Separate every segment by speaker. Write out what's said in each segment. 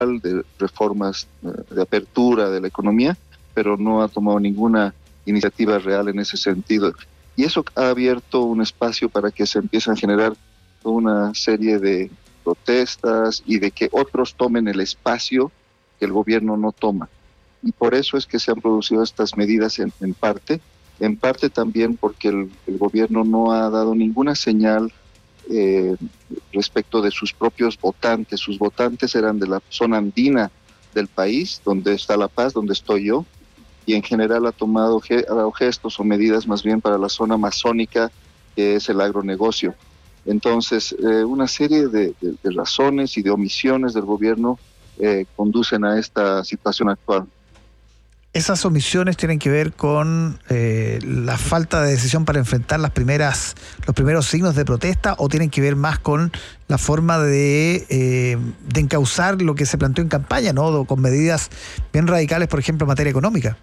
Speaker 1: de reformas de apertura de la economía, pero no ha tomado ninguna iniciativa real en ese sentido. Y eso ha abierto un espacio para que se empiecen a generar una serie de protestas y de que otros tomen el espacio que el gobierno no toma. Y por eso es que se han producido estas medidas en parte también porque el gobierno no ha dado ninguna señal respecto de sus propios votantes. Sus votantes eran de la zona andina del país, donde está La Paz, donde estoy yo, y en general ha dado gestos o medidas más bien para la zona amazónica, que es el agronegocio. Entonces, una serie de razones y de omisiones del gobierno conducen a esta situación actual.
Speaker 2: ¿Esas omisiones tienen que ver con la falta de decisión para enfrentar los primeros signos de protesta, o tienen que ver más con la forma de encauzar lo que se planteó en campaña, ¿no? Con medidas bien radicales, por ejemplo, en materia económica?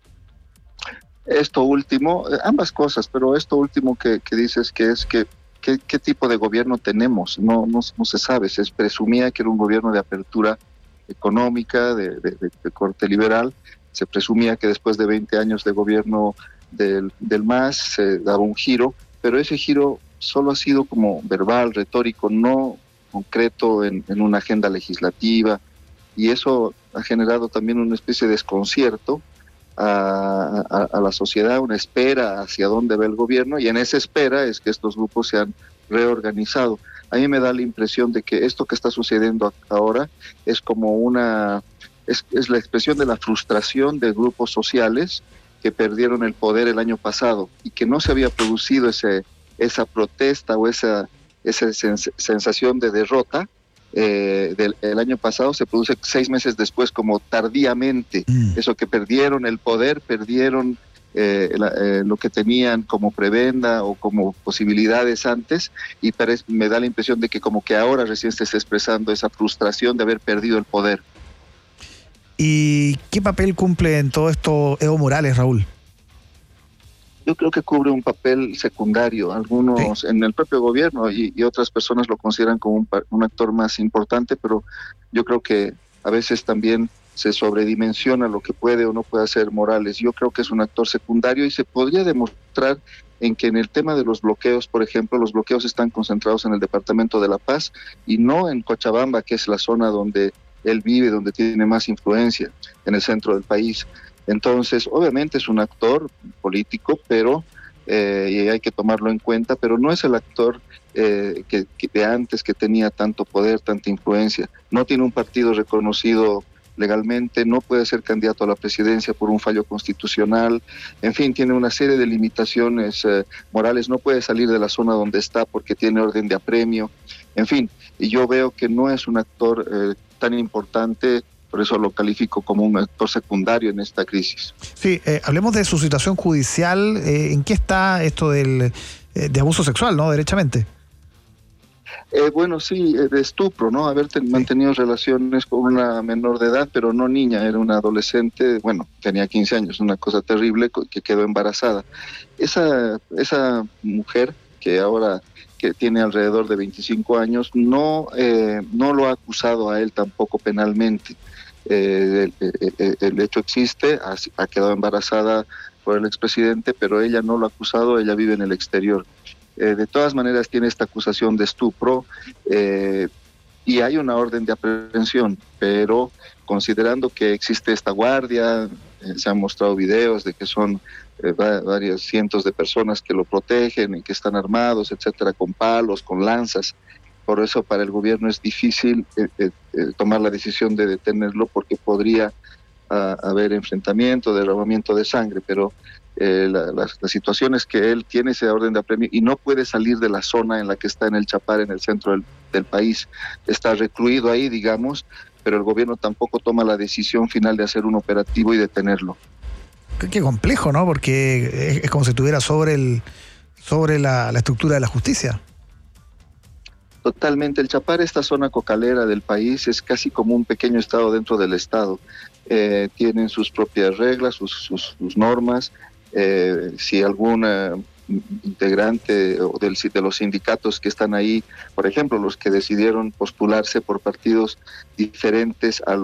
Speaker 1: Esto último, ambas cosas, pero esto último que dices ¿qué tipo de gobierno tenemos? No se sabe. Se presumía que era un gobierno de apertura económica, de corte liberal. Se presumía que después de 20 años de gobierno del MAS se daba un giro, pero ese giro solo ha sido como verbal, retórico, no concreto en una agenda legislativa, y eso ha generado también una especie de desconcierto a la sociedad, una espera hacia dónde va el gobierno, y en esa espera es que estos grupos se han reorganizado. A mí me da la impresión de que esto que está sucediendo ahora es como es la expresión de la frustración de grupos sociales que perdieron el poder el año pasado y que no se había producido esa protesta o esa sensación de derrota del año pasado. Se produce 6 meses después, como tardíamente. Eso que perdieron el poder, perdieron lo que tenían como prebenda o como posibilidades antes, y me da la impresión de que como que ahora recién se está expresando esa frustración de haber perdido el poder.
Speaker 2: ¿Y qué papel cumple en todo esto Evo Morales, Raúl?
Speaker 1: Yo creo que cubre un papel secundario. Algunos
Speaker 2: Sí,
Speaker 1: en el propio gobierno y otras personas lo consideran como un actor más importante, pero yo creo que a veces también se sobredimensiona lo que puede o no puede hacer Morales. Yo creo que es un actor secundario, y se podría demostrar en que en el tema de los bloqueos, por ejemplo, los bloqueos están concentrados en el departamento de La Paz y no en Cochabamba, que es la zona donde él vive, donde tiene más influencia, en el centro del país. Entonces, obviamente es un actor político, pero y hay que tomarlo en cuenta, pero no es el actor que de antes, que tenía tanto poder, tanta influencia. No tiene un partido reconocido legalmente, no puede ser candidato a la presidencia por un fallo constitucional. En fin, tiene una serie de limitaciones. Morales no puede salir de la zona donde está porque tiene orden de apremio. En fin, y yo veo que no es un actor tan importante, por eso lo califico como un actor secundario en esta crisis.
Speaker 2: Sí, hablemos de su situación judicial. ¿En qué está esto de abuso sexual, no? Derechamente.
Speaker 1: Bueno, sí, de estupro, ¿no? Haber mantenido relaciones con una menor de edad, pero no niña, era una adolescente. Bueno, tenía 15 años, una cosa terrible, que quedó embarazada. Esa mujer, que tiene alrededor de 25 años, no lo ha acusado a él tampoco penalmente. El hecho existe, ha quedado embarazada por el expresidente, pero ella no lo ha acusado, ella vive en el exterior. De todas maneras tiene esta acusación de estupro, y hay una orden de aprehensión, pero considerando que existe esta guardia, se han mostrado videos de que son varios cientos de personas que lo protegen y que están armados, etcétera, con palos, con lanzas. Por eso para el gobierno es difícil tomar la decisión de detenerlo, porque podría haber enfrentamiento, derramamiento de sangre, pero la situación es que él tiene esa orden de apremio y no puede salir de la zona en la que está, en el Chapar, en el centro del país. Está recluido ahí, digamos, pero el gobierno tampoco toma la decisión final de hacer un operativo y detenerlo.
Speaker 2: Qué complejo, ¿no? Porque es como si estuviera sobre la estructura de la justicia.
Speaker 1: Totalmente. El Chapar, esta zona cocalera del país, es casi como un pequeño estado dentro del estado. Tienen sus propias reglas, sus normas. Si algún integrante o de los sindicatos que están ahí, por ejemplo, los que decidieron postularse por partidos diferentes a